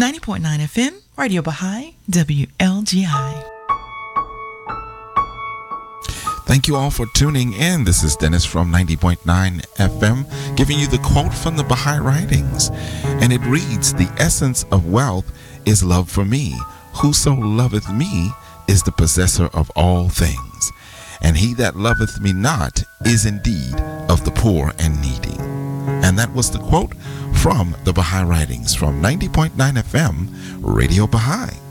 90.9 FM, Radio Baha'i, WLGI. Thank you all for tuning in. This is Dennis from 90.9 FM giving you the quote from the Baha'i Writings. And it reads, "The essence of wealth is love for me. Whoso loveth me is the possessor of all things. And he that loveth me not is indeed of the poor and needy." And that was the quote from the Baha'i Writings from 90.9 FM, Radio Baha'i.